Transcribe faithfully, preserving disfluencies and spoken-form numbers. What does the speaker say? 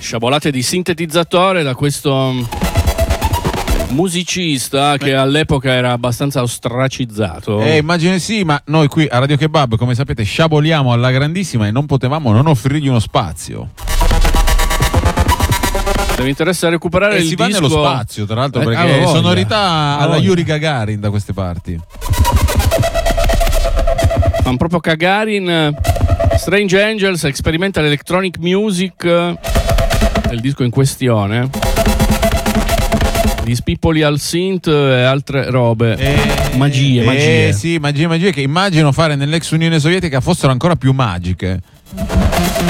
Sciabolate di sintetizzatore da questo musicista che all'epoca era abbastanza ostracizzato. Eh, immagino sì, ma noi qui a Radio Kebab, come sapete, sciaboliamo alla grandissima e non potevamo non offrirgli uno spazio. Deve interessare recuperare e il si disco. va nello spazio, tra l'altro, eh, perché ah, sonorità ah, alla Yuri Gagarin da queste parti. Ma proprio Gagarin. Strange Angels, Experimental Electronic Music, è il disco in questione. Di Spippoli al synth e altre robe. Eh, magie, eh, magie. Sì, magie, magie che immagino fare nell'ex Unione Sovietica fossero ancora più magiche.